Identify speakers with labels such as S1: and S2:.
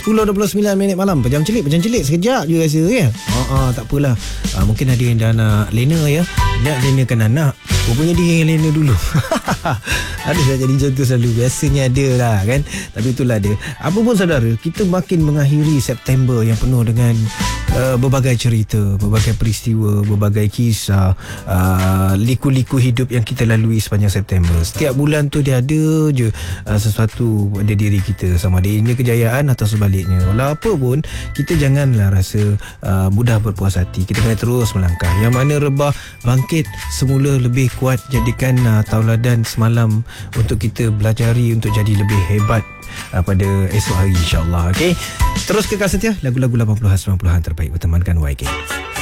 S1: 10.29 malam. Pejam celik sekejap je rasa kan. Tak apalah. Mungkin ada yang dah nak lena ya. Nak lenakan anak. Rupanya dia yang lena dulu. Ada dah jadi macam tu selalu. Biasanya ada lah kan. Tapi itulah dia. Apa pun saudara, kita makin mengakhiri September yang penuh dengan berbagai cerita, berbagai peristiwa, berbagai kisah, liku-liku hidup yang kita lalui sepanjang September. Setiap bulan tu dia ada je sesuatu pada diri kita, sama ada ini kejayaan atau sebaliknya. Walau apa pun, kita janganlah rasa mudah berpuas hati. Kita kena terus melangkah. Yang mana rebah bangkit semula lebih kuat. Jadikan tauladan semalam untuk kita belajari untuk jadi lebih hebat pada esok hari, insyaAllah. Okay? Terus kekal setia lagu-lagu 80-an 90-an terbaik bertemankan YK.